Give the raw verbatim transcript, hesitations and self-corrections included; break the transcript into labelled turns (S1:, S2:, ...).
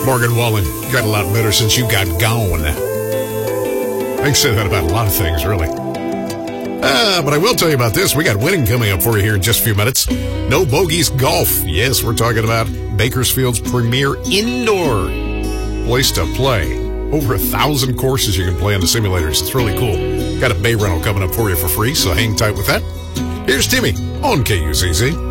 S1: Morgan Wallen, you got a lot better since you got gone. I can say that about a lot of things, really. Uh, but I will tell you about this. We got winning coming up for you here in just a few minutes. No Bogeys Golf. Yes, we're talking about Bakersfield's premier indoor place to play. Over a thousand courses you can play on the simulators. It's really cool. Got a bay rental coming up for you for free, so hang tight with that. Here's Timmy on K U C C.